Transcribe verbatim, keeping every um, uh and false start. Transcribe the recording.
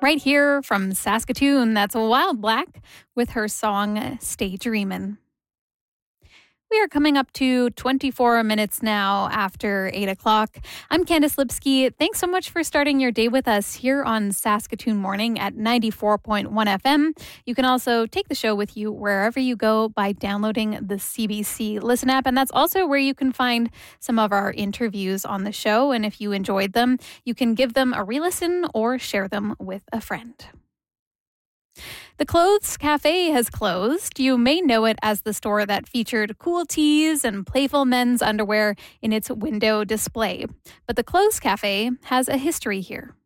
Right here from Saskatoon, that's Wild Black with her song Stay Dreamin'. We are coming up to twenty-four minutes now after eight o'clock. I'm Candace Lipsky. Thanks so much for starting your day with us here on Saskatoon Morning at ninety-four point one F M. You can also take the show with you wherever you go by downloading the C B C Listen app. And that's also where you can find some of our interviews on the show. And if you enjoyed them, you can give them a re-listen or share them with a friend. The Clothes Cafe has closed. You may know it as the store that featured cool tees and playful men's underwear in its window display. But the Clothes Cafe has a history here.